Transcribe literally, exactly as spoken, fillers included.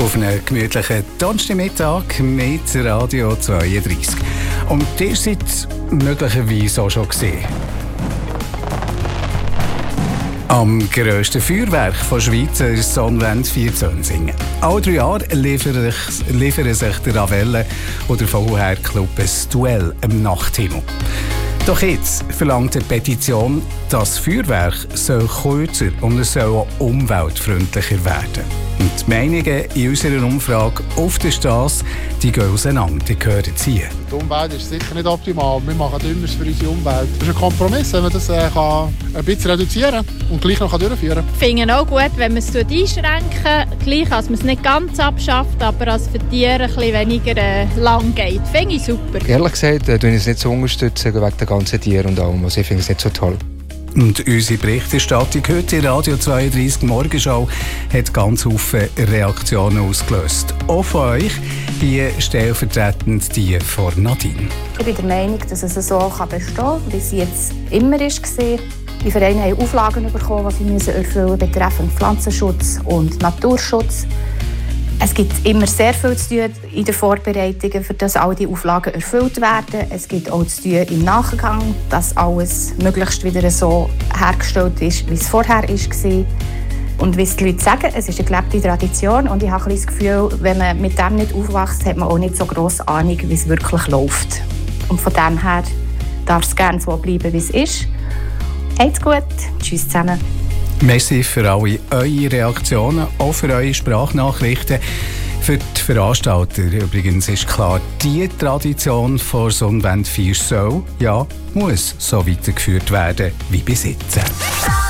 auf einen gemütlichen Donnerstagmittag mit Radio zweiunddreißig. Und ihr seid möglicherweise auch schon gesehen. Am grössten Feuerwerk der Schweiz ist Sonnenwende vierzehn singen. Alle drei Jahre liefern sich, liefern sich der Ravelle und der V R-Club ein Duell im Nachthimmel. Doch jetzt verlangt eine Petition, das Feuerwerk soll kürzer und es soll auch umweltfreundlicher werden. Und die Meinungen in unserer Umfrage auf der Straße, die gehen auseinander, die gehören ziehen. Die Umwelt ist sicher nicht optimal. Wir machen immer für unsere Umwelt. Das ist ein Kompromiss, wenn man das äh, kann ein bisschen reduzieren und gleich noch durchführen kann. Ich finde auch gut, wenn man es einschränken, gleich als man es nicht ganz abschafft, aber als für Tiere ein bisschen weniger äh, lang geht. Finde ich super. Ehrlich gesagt, äh, tue ich es nicht so unterstützen wegen der ganzen Tiere und allem. Also ich finde es nicht so toll. Und unsere Berichterstattung heute in Radio zweiunddreißig Morgenschau hat ganz viele Reaktionen ausgelöst. Auch von euch, die stellvertretend die von Nadine. Ich bin der Meinung, dass es so bestehen kann, wie es jetzt immer war. Die Vereine haben Auflagen bekommen, die sie erfüllen müssen, betreffend Pflanzenschutz und Naturschutz. Es gibt immer sehr viel zu tun in den Vorbereitungen, für dass all diese Auflagen erfüllt werden. Es gibt auch zu tun im Nachgang, dass alles möglichst wieder so hergestellt ist, wie es vorher war. Und wie es die Leute sagen, es ist eine gelebte Tradition und ich habe das Gefühl, wenn man mit dem nicht aufwächst, hat man auch nicht so grosse Ahnung, wie es wirklich läuft. Und von dem her darf es gerne so bleiben, wie es ist. Habt's gut, tschüss zusammen. Merci für alle eure Reaktionen, auch für eure Sprachnachrichten. Für die Veranstalter übrigens ist klar, die Tradition von Sonnenwende vier soll, ja, muss so weitergeführt werden wie bis jetzt.